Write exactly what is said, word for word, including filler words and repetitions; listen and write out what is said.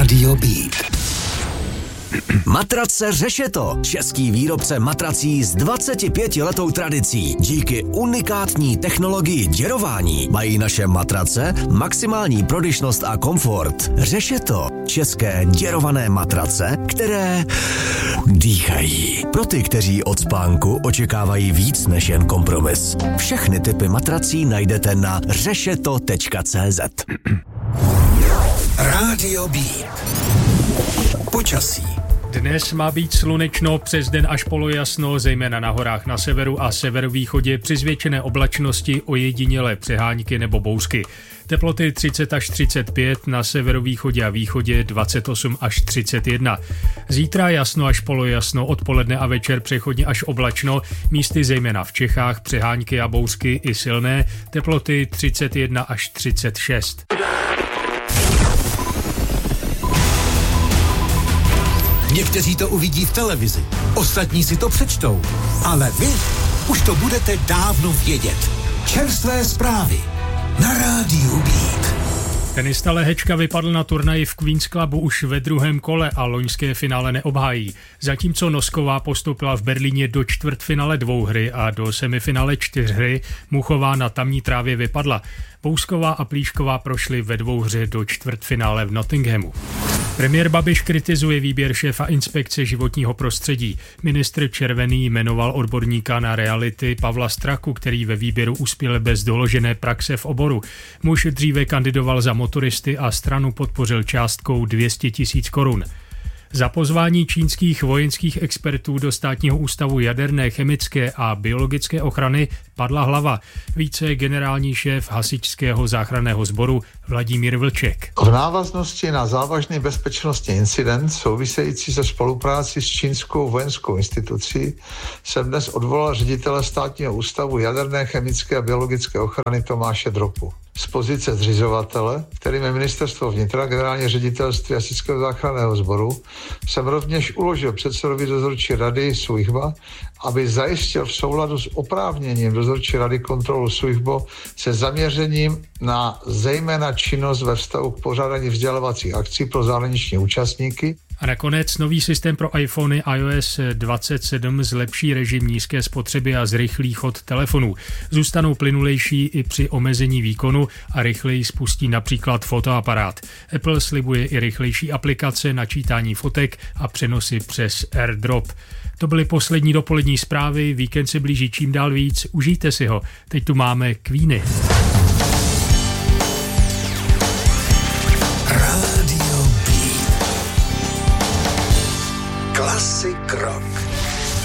Rádio Beat. Matrace Řešeto, český výrobce matrací s dvacetipětiletou tradicí. Díky unikátní technologii děrování mají naše matrace maximální prodyšnost a komfort. Řešeto, české děrované matrace, které dýchají. Pro ty, kteří od spánku očekávají víc než jen kompromis. Všechny typy matrací najdete na řešeto tečka cé zet. Rádio Beat. Počasí. Dnes má být slunečno, přes den až polojasno, zejména na horách na severu a severovýchodě při zvětšené oblačnosti, ojedinělé přehánky nebo bouřky. Teploty třicet až třicet pět, na severovýchodě a východě dvacet osm až třicet jedna. Zítra jasno až polojasno, odpoledne a večer přechodně až oblačno, místy zejména v Čechách přehánky a bouřky i silné, teploty třicet jedna až třicet šest. Někteří to uvidí v televizi, ostatní si to přečtou, ale vy už to budete dávno vědět. Čerstvé zprávy na Rádiu Beat. Tenista Lehečka vypadl na turnaji v Queen's Clubu už ve druhém kole a loňské finále neobhájí. Zatímco Nosková postoupila v Berlíně do čtvrtfinále dvouhry a do semifinále čtyřhry, Muchová na tamní trávě vypadla. Bousková a Plíšková prošly ve dvouhře do čtvrtfinále v Nottinghamu. Premiér Babiš kritizuje výběr šéfa inspekce životního prostředí. Ministr Červený jmenoval odborníka na reality Pavla Straku, který ve výběru uspěl bez doložené praxe v oboru. Muž dříve kandidoval za motoristy a stranu podpořil částkou dvě stě tisíc korun. Za pozvání čínských vojenských expertů do Státního ústavu jaderné, chemické a biologické ochrany padla hlava. Více generální šéf hasičského záchranného sboru Vladimír Vlček. V návaznosti na závažný bezpečnostní incident související se spolupráci s čínskou vojenskou institucí jsem dnes odvolal ředitele Státního ústavu jaderné, chemické a biologické ochrany Tomáše Dropu. Z pozice zřizovatele, kterým je Ministerstvo vnitra, generální ředitelství hasičského záchranného sboru, jsem rovněž uložil předsedovi dozorčí rady SÚJHBA, aby zajistil v souladu s oprávněním dozorčí rady kontrolu SÚJHBO se zaměřením na zejména činnost ve vztahu k pořádání vzdělávacích akcí pro zahraniční účastníky. A nakonec nový systém pro iPhony iOS dvacet sedm zlepší režim nízké spotřeby a zrychlí chod telefonů. Zůstanou plynulejší i při omezení výkonu a rychleji spustí například fotoaparát. Apple slibuje i rychlejší aplikace na čítání fotek a přenosy přes AirDrop. To byly poslední dopolední zprávy, víkend se blíží čím dál víc, užijte si ho. Teď tu máme Queeny. Rádio Beat. Classic rock.